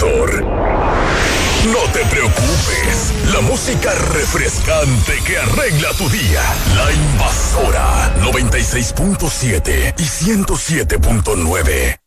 Invasor. No te preocupes, la música refrescante que arregla tu día. La Invasora 96.7 y 107.9.